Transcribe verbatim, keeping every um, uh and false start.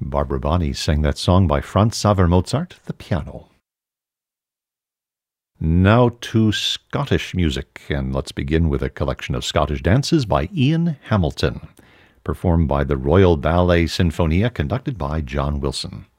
Barbara Bonney sang that song by Franz Xaver Mozart, the piano. Now to Scottish music, and let's begin with a collection of Scottish dances by Ian Hamilton, performed by the Royal Ballet Sinfonia, conducted by John Wilson.